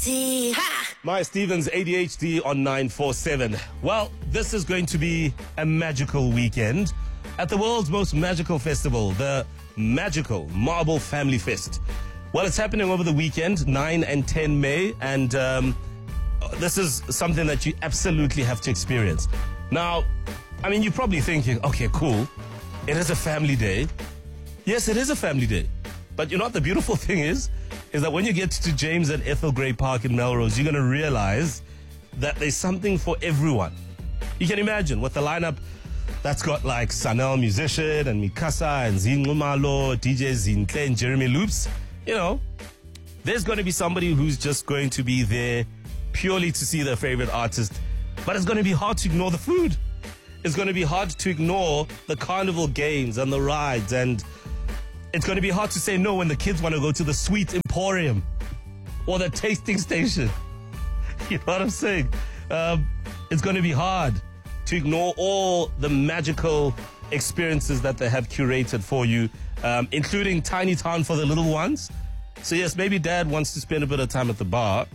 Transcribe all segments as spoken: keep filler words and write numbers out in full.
D. Ha! Maya Stevens, A D H D on nine four seven. Well, this is going to be a magical weekend at the world's most magical festival, the Magical Marble Family Fest. Well, it's happening over the weekend, nine and ten May, and um, this is something that you absolutely have to experience. Now, I mean, you're probably thinking, okay, cool, it is a family day. Yes, it is a family day. But you know what the beautiful thing is? Is that when you get to James and Ethel Gray Park in Melrose, you're going to realize that there's something for everyone. You can imagine with the lineup that's got like Sanel Musician and Mikasa and Zin Ngumalo, D J Zintle and Jeremy Loops. You know, there's going to be somebody who's just going to be there purely to see their favorite artist. But it's going to be hard to ignore the food. It's going to be hard to ignore the carnival games and the rides, and it's going to be hard to say no when the kids want to go to the Sweet Emporium or the tasting station. You know what I'm saying? Um, it's going to be hard to ignore all the magical experiences that they have curated for you, um, including Tiny Town for the little ones. So yes, maybe dad wants to spend a bit of time at the bar.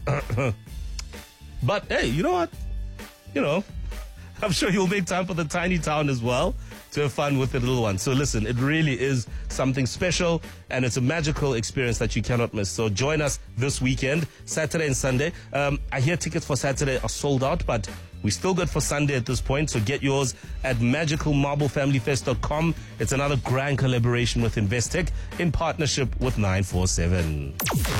But hey, you know what? You know, I'm sure you'll make time for the Tiny Town as well to have fun with the little one. So listen, it really is something special, and it's a magical experience that you cannot miss. So join us this weekend, Saturday and Sunday. Um, I hear tickets for Saturday are sold out, but we're still good for Sunday at this point. So get yours at magical marble family fest dot com. It's another grand collaboration with Investec in partnership with nine four seven.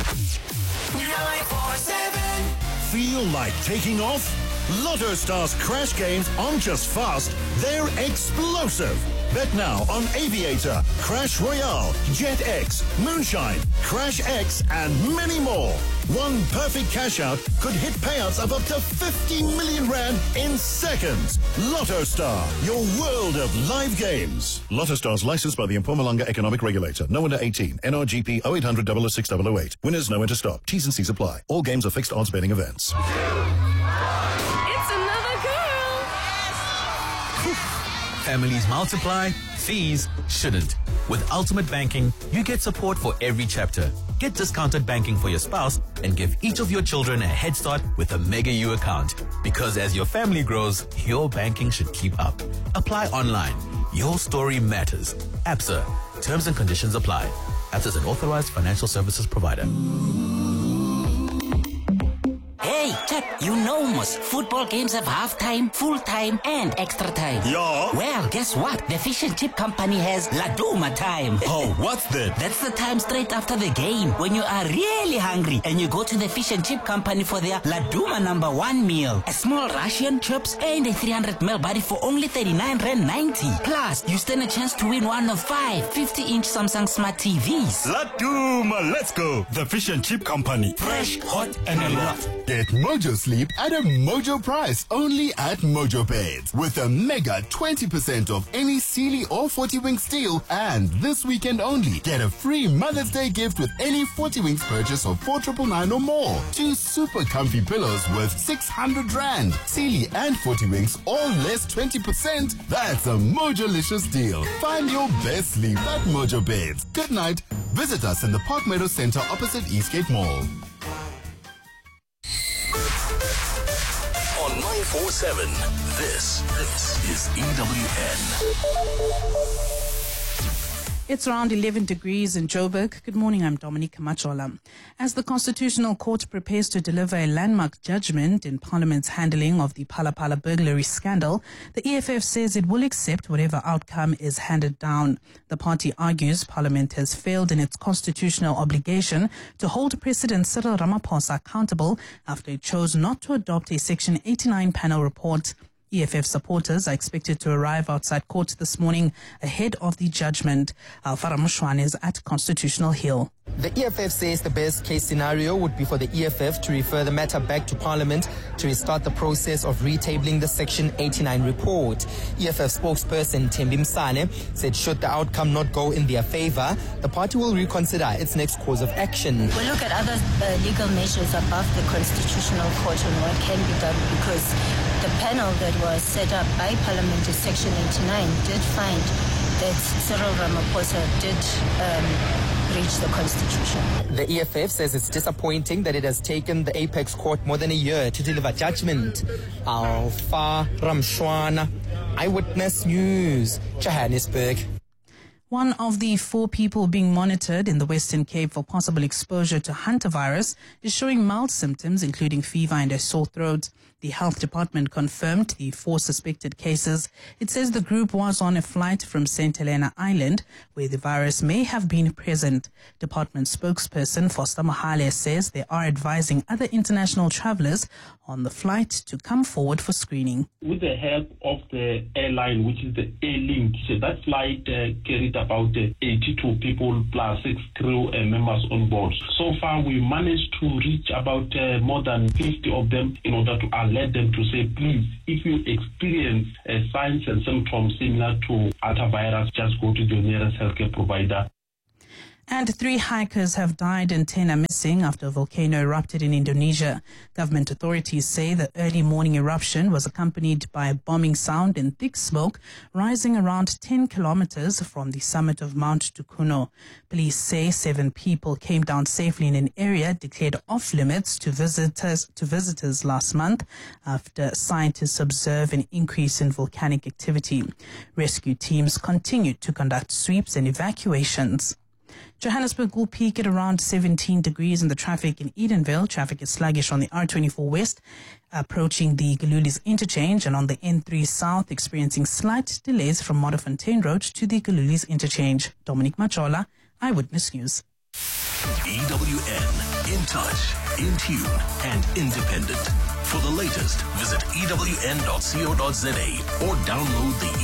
nine four seven. Feel like taking off? Lotto Stars Crash Games aren't just fast, they're explosive. Bet now on Aviator, Crash Royale, Jet X, Moonshine, Crash X, and many more. One perfect cash out could hit payouts of up to fifty million rand in seconds. Lotto Star, your world of live games. Lotto Stars licensed by the Mpumalanga Economic Regulator. No under eighteen. N R G P oh eight hundred, double oh six, double oh eight. Winners know when to stop. T's and C's apply. All games are fixed odds betting events. Families multiply, fees shouldn't. With Ultimate Banking, you get support for every chapter. Get discounted banking for your spouse and give each of your children a head start with a Mega U account. Because as your family grows, your banking should keep up. Apply online. Your story matters. Absa. Terms and conditions apply. Absa is an authorized financial services provider. Hey, Chap, you know most football games have half-time, full-time, and extra time. Yeah? Well, guess what? The Fish and Chip Company has Laduma time. Oh, what's that? That's the time straight after the game when you are really hungry and you go to the Fish and Chip Company for their Laduma number one meal. A small Russian chips and a three hundred milliliter body for only thirty-nine rand ninety. Plus, you stand a chance to win one of five fifty-inch Samsung Smart T Vs. Laduma, let's go. The Fish and Chip Company. Fresh, hot, and a lot. Get Mojo Sleep at a Mojo price only at Mojo Beds with a mega twenty percent off any Sealy or forty Winks deal, and this weekend only get a free Mother's Day gift with any forty Winks purchase of four nine nine nine or more. Two super comfy pillows worth six hundred rand. Sealy and forty Winks all less twenty percent. That's a Mojo-licious deal. Find your best sleep at Mojo Beds. Good night. Visit us in the Park Meadow Center opposite Eastgate Mall. On nine four seven, this, this is E W N. It's around eleven degrees in Joburg. Good morning, I'm Dominique Machola. As the Constitutional Court prepares to deliver a landmark judgment in Parliament's handling of the Phala Phala burglary scandal, the E F F says it will accept whatever outcome is handed down. The party argues Parliament has failed in its constitutional obligation to hold President Cyril Ramaphosa accountable after it chose not to adopt a Section eighty-nine panel report. E F F supporters are expected to arrive outside court this morning ahead of the judgment. Alfara Mushwan is at Constitutional Hill. The E F F says the best case scenario would be for the E F F to refer the matter back to Parliament to restart the process of retabling the Section eighty-nine report. E F F spokesperson Thembi Msane said should the outcome not go in their favor, the party will reconsider its next course of action. We'll look at other uh, legal measures above the Constitutional Court on what can be done, because the panel that was set up by Parliament in Section eighty-nine did find that Cyril Ramaphosa did um, breach the Constitution. The E F F says it's disappointing that it has taken the Apex Court more than a year to deliver judgment. Alpha Ramshwana, Eyewitness News, Johannesburg. One of the four people being monitored in the Western Cape for possible exposure to hantavirus is showing mild symptoms, including fever and a sore throat. The health department confirmed the four suspected cases. It says the group was on a flight from Saint Helena Island, where the virus may have been present. Department spokesperson Foster Mahale says they are advising other international travelers on the flight to come forward for screening. With the help of the airline, which is the A-Link, so that flight uh, carried about uh, eighty-two people plus six crew uh, members on board. So far, we managed to reach about uh, more than fifty of them in order to alert them to say, please, if you experience uh, signs and symptoms similar to hantavirus, just go to the nearest healthcare provider. And three hikers have died and ten are missing after a volcano erupted in Indonesia. Government authorities say the early morning eruption was accompanied by a bombing sound and thick smoke rising around ten kilometers from the summit of Mount Tukuno. Police say seven people came down safely in an area declared off limits to visitors to visitors last month after scientists observe an increase in volcanic activity. Rescue teams continued to conduct sweeps and evacuations. Johannesburg will peak at around seventeen degrees in the traffic in Edenville. Traffic is sluggish on the R twenty-four West, approaching the Galulis interchange, and on the N three South, experiencing slight delays from Modderfontein Road to the Galulis interchange. Dominic Machola, Eyewitness News. E W N, in touch, in tune, and independent. For the latest, visit E W N dot co dot za or download the